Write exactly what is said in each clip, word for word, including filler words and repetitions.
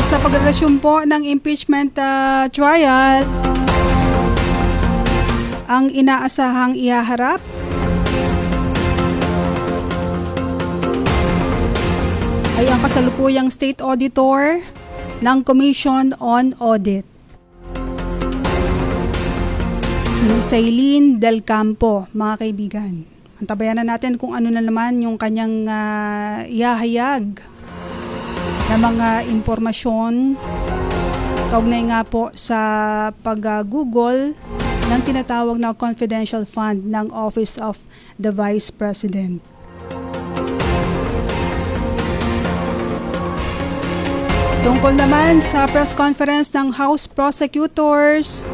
Sa pagrelasyon po ng impeachment uh, trial, ang inaasahang ihaharap ay ang kasalukuyang State Auditor ng Commission on Audit, si Saylene Del Campo, mga kaibigan. Antabayan na natin kung ano na naman yung kanyang uh, ihahayag na mga impormasyon kaugnay nga po sa pag-google ng tinatawag na confidential fund ng Office of the Vice President. Tungkol naman sa press conference ng House Prosecutors,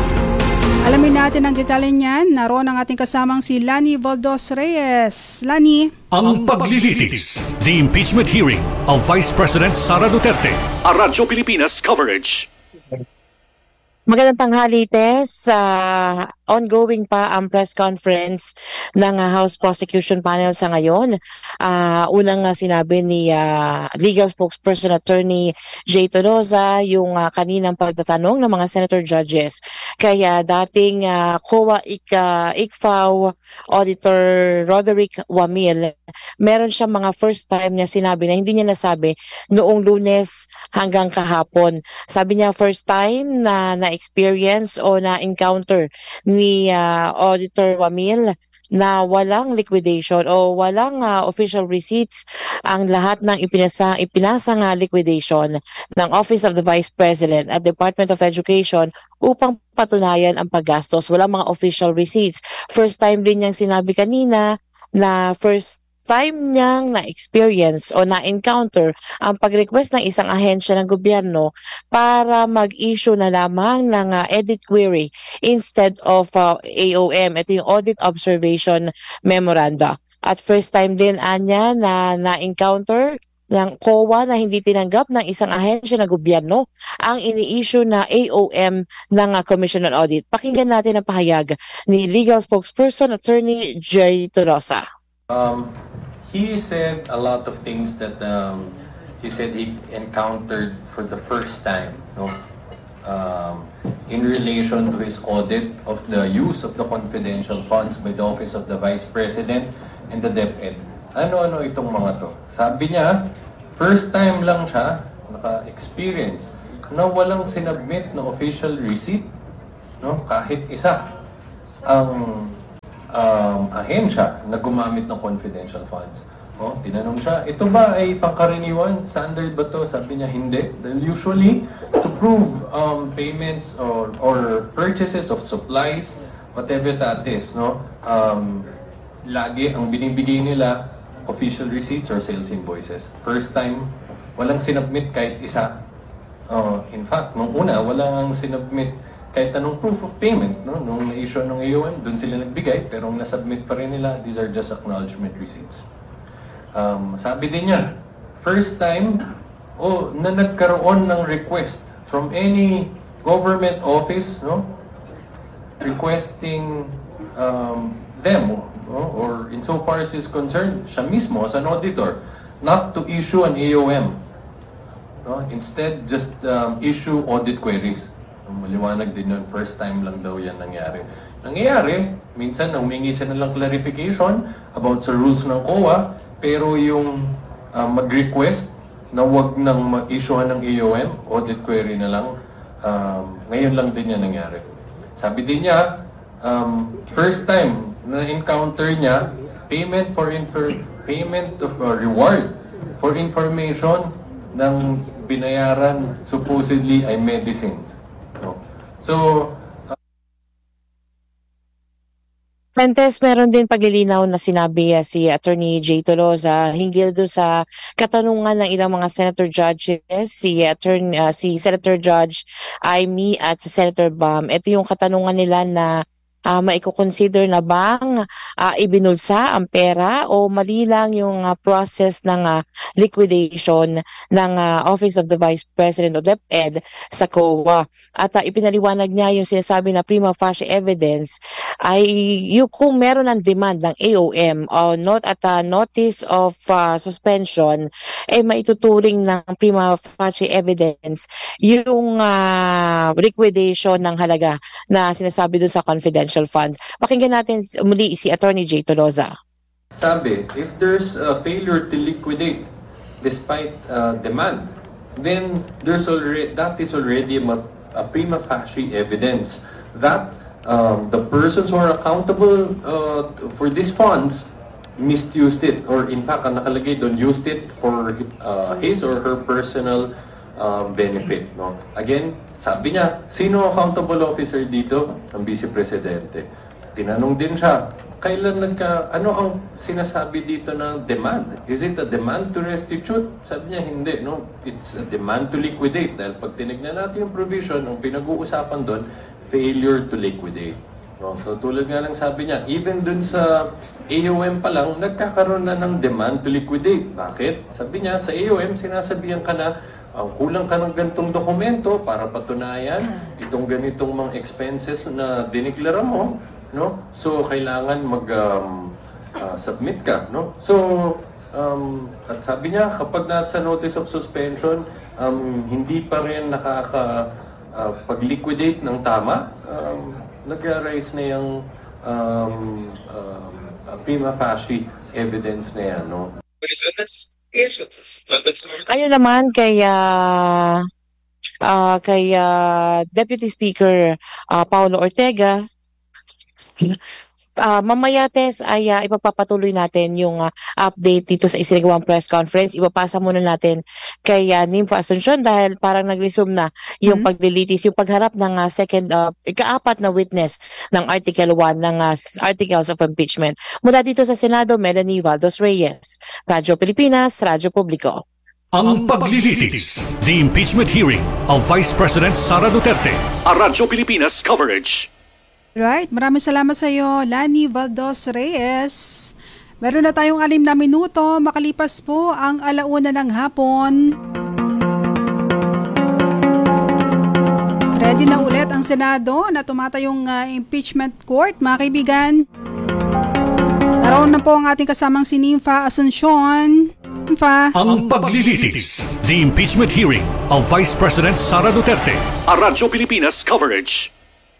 alamin natin ang detalye niyan. Naroon ang ating kasamang si Lani Valdos Reyes. Lani. Ang paglilitis, the impeachment hearing of Vice President Sara Duterte, a Radyo Pilipinas coverage. Magandang tanghali, Tess. Uh, ongoing pa ang press conference ng uh, House Prosecution Panel sa ngayon. Uh, unang uh, sinabi ni uh, Legal Spokesperson Attorney Jay Tolosa yung uh, kaninang pagtatanong ng mga Senator Judges. Kaya dating uh, C O A I C, uh, I C F A O Auditor Roderick Wamil, meron siyang mga first time niya sinabi na hindi niya nasabi noong Lunes hanggang kahapon. Sabi niya first time na na-experience o na-encounter ni uh, Auditor Wamil na walang liquidation o walang uh, official receipts ang lahat ng ipinasa, ipinasang uh, liquidation ng Office of the Vice President at Department of Education upang patunayan ang paggastos. Walang mga official receipts. First time din niyang sinabi kanina na first time niyang na-experience o na-encounter ang pag-request ng isang ahensya ng gobyerno para mag-issue na lamang ng uh, edit query instead of uh, A O M. Ito yung Audit Observation Memoranda. At first time din anya na na-encounter ng C O A na hindi tinanggap ng isang ahensya ng gobyerno ang ini-issue na A O M ng uh, Commission on Audit. Pakinggan natin ang pahayag ni Legal Spokesperson Attorney Jay Tolosa. Um, he said a lot of things that um, he said he encountered for the first time, no? Um, in relation to his audit of the use of the confidential funds by the Office of the Vice President and the DepEd. Ano-ano itong mga to? Sabi niya, first time lang siya naka-experience na walang sinubmit na official receipt, no? Kahit isa. Ang Um, ahensya na gumamit ng confidential funds. Oh, tinanong siya, ito ba ay pangkaraniwan? Standard ba to? Sabi niya, hindi. Usually, to prove um, payments or, or purchases of supplies, whatever that is, no? Um, lagi ang binibigay nila, official receipts or sales invoices. First time, walang sinubmit kahit isa. Uh, in fact, nung una, walang sinubmit kahit anong proof of payment, no? Nung na-issue ng A O M, doon sila nagbigay, pero nasubmit pa rin nila, these are just acknowledgement receipts. Um, sabi din niya, first time, oh, na nagkaroon ng request from any government office, no? Requesting um, them, no? Or insofar as is concerned, siya mismo as an auditor, not to issue an A O M. No? Instead, just um, issue audit queries. Maliwanag din yun, first time lang daw yan nangyari. Nangyayari, minsan humingi sila lang clarification about sa rules ng C O A, pero yung uh, mag-request na wag nang ma-issuehan ng A O M, audit query na lang, um, ngayon lang din yan nangyari. Sabi din niya, um, first time na-encounter niya, payment for payment of uh, reward for information ng binayaran supposedly ay medicines. No. So, uh, Fuentes, meron din paglilinaw na sinabi uh, si Attorney Jay Tolosa hinggil doon sa katanungan ng ilang mga Senator Judges, si, Attorney, uh, si Senator Judge Amy at si Senator Bam. Ito yung katanungan nila na uh, maiko-consider na bang uh, ibinulsa ang pera o mali lang yung uh, process ng uh, liquidation ng uh, Office of the Vice President o DepEd sa C O A. At uh, ipinaliwanag niya yung sinasabi na prima facie evidence ay yung kung meron ng demand ng A O M o not at a notice of uh, suspension, eh maituturing ng prima facie evidence yung uh, liquidation ng halaga na sinasabi doon sa confidential fund. Pakinggan natin muli si Attorney Jay Tolosa. Sabi, if there's a failure to liquidate despite uh, demand, then there's already that is already a, a prima facie evidence that um, the persons who are accountable uh, for these funds misused it, or in fact, ang nakalagay doon, used it for uh, his or her personal uh, benefit. No? Again, sabi niya, sino accountable officer dito? Ang Vice Presidente. Tinanong din siya, kailan nagka, ano ang sinasabi dito ng demand? Is it a demand to restitute? Sabi niya, hindi. No? It's a demand to liquidate. Dahil pag tinignan natin yung provision, ang pinag-uusapan doon, failure to liquidate. No? So tulad nga lang sabi niya, even dun sa A O M pa lang, nagkakaroon na ng demand to liquidate. Bakit? Sabi niya, sa A O M, sinasabihan ka na, ang kulang ka ng ganitong dokumento para patunayan itong ganitong mga expenses na diniklara mo, no? So, kailangan mag-submit um, uh, ka, no? So, um, at sabi niya, kapag nasa notice of suspension, um, hindi pa rin nakaka-pag-liquidate uh, ng tama, um, nag-arise na yung um, um, uh, prima facie evidence na yan, no? Ayun naman kay uh, uh, kay uh, Deputy Speaker uh, Paulo Ortega, uh, mamaya Tess ay uh, ipagpapatuloy natin yung uh, update dito sa isinagawang press conference. Ipapasa muna natin kay uh, Nympho Asuncion dahil parang nag-resume na yung mm-hmm. paglilitis, yung pagharap ng uh, second, uh, ikaapat na witness ng Article one ng uh, Articles of Impeachment. Mula dito sa Senado, Melanie Valdos Reyes, Radyo Pilipinas, Radyo Publiko. Ang paglilitis, the impeachment hearing of Vice President Sara Duterte, a Radyo Pilipinas coverage. Right, maraming salamat sa iyo, Lani Valdos Reyes. Meron na tayong anim na minuto, makalipas po ang alauna ng hapon. Ready na ulit ang Senado na tumatayong uh, impeachment court, mga kaibigan. Naroon na po ang ating kasamang si Nympho Asuncion. Nympho. Ang paglilitis, the impeachment hearing of Vice President Sara Duterte, a Radyo Pilipinas coverage.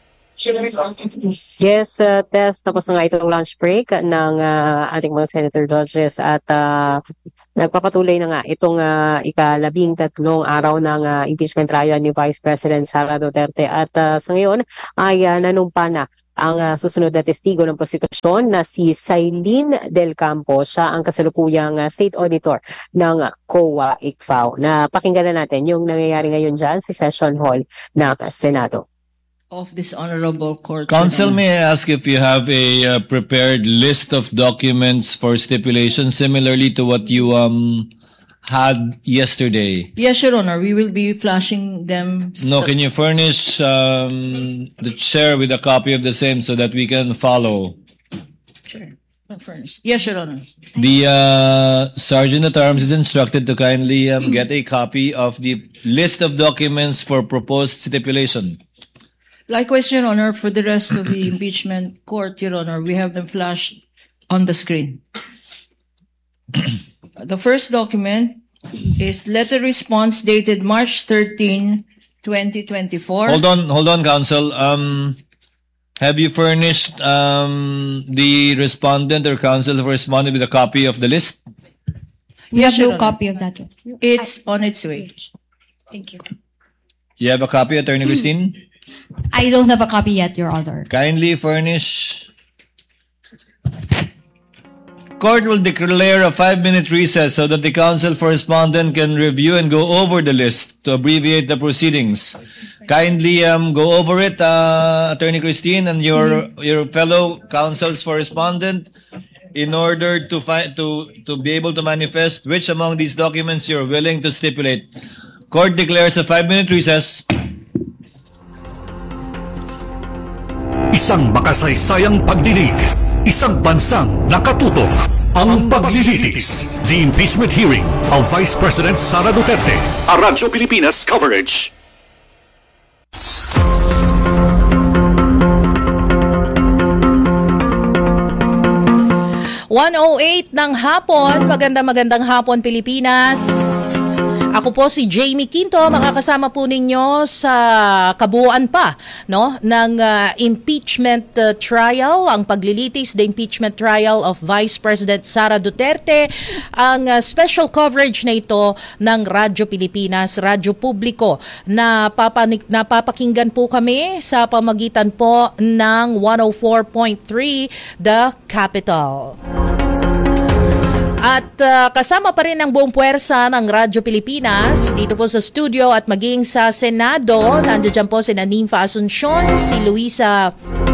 Yes, uh, Tess, tapos na nga itong lunch break ng uh, ating mga senator judges at uh, nagpapatuloy na nga itong uh, ikalabing tatlong araw ng uh, impeachment trial ni Vice President Sara Duterte at uh, sa ngayon ay uh, nanumpa na ang uh, susunod na testigo ng prosekusyon na si Sailin Del Campo. Siya ang kasalukuyang uh, state auditor ng uh, C O A-I C F A O. Napakinggan na natin yung nangyayari ngayon dyan si Session Hall ng Senado. Of this honorable court. Counsel, may I ask if you have a uh, prepared list of documents for stipulation similarly to what you um had yesterday? Yes, Your Honor. We will be flashing them. No, can you furnish um, the chair with a copy of the same so that we can follow? Sure. Furnish. Yes, Your Honor. The uh, Sergeant at Arms is instructed to kindly um, get a copy of the list of documents for proposed stipulation. Likewise, Your Honor, for the rest of the impeachment court, Your Honor, we have them flashed on the screen. The first document is letter response dated March thirteenth, twenty twenty-four. Hold on, hold on, Counsel. Um, have you furnished um, the respondent or counsel who responded with a copy of the list? Yes, no Your Honor. copy of that one. It's on its way. Thank you. You have a copy, Attorney Christine? I don't have a copy yet, Your Honor. Kindly furnish. Court will declare a five-minute recess so that the counsel for respondent can review and go over the list to abbreviate the proceedings. Kindly um, go over it, uh, Attorney Christine, and your your fellow counsels for respondent, in order to find to to be able to manifest which among these documents you're willing to stipulate. Court declares a five-minute recess. Isang makasaysayang pagdinig, isang bansang nakatutok. Ang paglilitis. The impeachment hearing of Vice President Sara Duterte. A Radyo Pilipinas coverage. one oh eight ng hapon. Maganda magandang hapon, Pilipinas. Ako po si Jamie Quinto, makakasama po ninyo sa kabuuan pa no ng uh, impeachment uh, trial, ang paglilitis, the impeachment trial of Vice President Sara Duterte. Ang uh, special coverage na ito ng Radyo Pilipinas, Radyo Publiko, na papanik, napapakinggan po kami sa pamagitan po ng one oh four point three The Capital. At uh, kasama pa rin ang buong puwersa ng Radyo Pilipinas dito po sa studio at maging sa Senado. Nandiyan po si Nympha Asuncion, si Luisa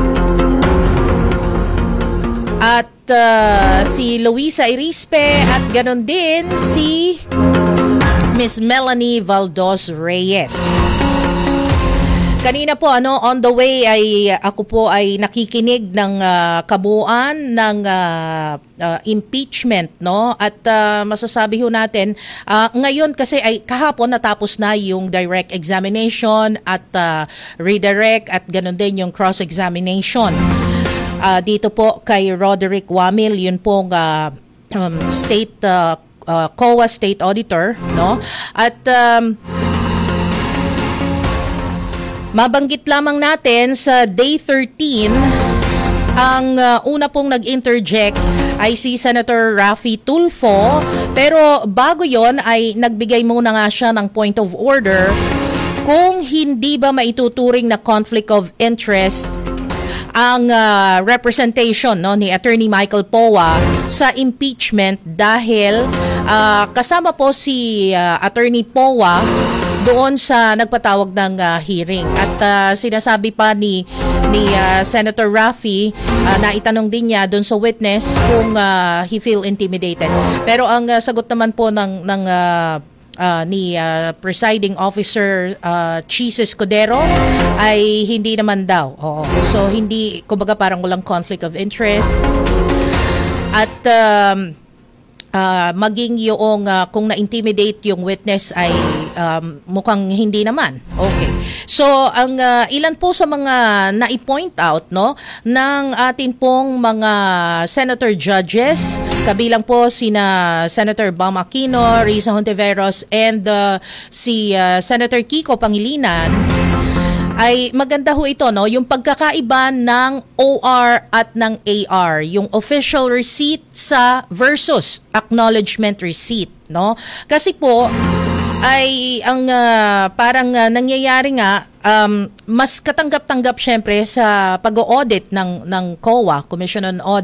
at uh, si Luisa Irispe at ganon din si Miss Melanie Valdos Reyes. Kanina po ano on the way ay ako po ay nakikinig ng uh, kabuuan ng uh, uh, impeachment no at uh, masasabi ho natin uh, ngayon kasi ay kahapon natapos na yung direct examination at uh, redirect at ganoon din yung cross examination. Uh, dito po kay Roderick Wamil, yun pong uh, um, state uh, uh, C O A state auditor no at um, mabanggit lamang natin sa day thirteen, ang uh, una pong nag-interject ay si Senator Raffy Tulfo. Pero bago yon ay nagbigay muna nga siya ng point of order kung hindi ba maituturing na conflict of interest ang uh, representation no, ni Attorney Michael Powa sa impeachment dahil uh, kasama po si uh, Attorney Powa doon sa nagpatawag ng uh, hearing at uh, sinasabi pa ni ni uh, Senator Raffy uh, na itanong din niya doon sa witness kung uh, he feel intimidated. Pero ang uh, sagot naman po ng ng uh, uh, ni uh, presiding officer uh, Cheese Escudero ay hindi naman daw. Oo. So hindi, kumbaga parang walang conflict of interest. At um, Uh, maging yung uh, kung na-intimidate yung witness ay um, mukhang hindi naman. Okay. So ang uh, ilan po sa mga na-point out no ng atin pong mga senator judges, kabilang po sina Senator Bam Aquino, Risa Hontiveros and uh, si uh, Senator Kiko Pangilinan, ay maganda ho ito no yung pagkakaiba ng O R at ng A R, yung official receipt sa versus acknowledgement receipt no kasi po ay ang uh, parang uh, nangyayari nga um, mas katanggap-tanggap syempre sa pag-audit ng ng C O A, Commission on Audit,